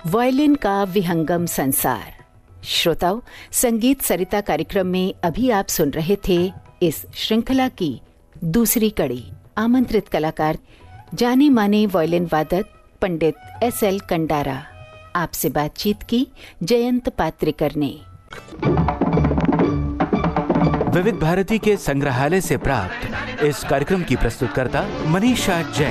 Violin का विहंगम संसार। श्रोताओ, संगीत सरिता कार्यक्रम में अभी आप सुन रहे थे इस श्रृंखला की दूसरी कड़ी। आमंत्रित कलाकार जाने माने वायलिन वादक पंडित SL कंडारा। आपसे बातचीत की जयंत पात्रिकर ने। विविध भारती के संग्रहालय से प्राप्त इस कार्यक्रम की प्रस्तुतकर्ता मनीषा जैन।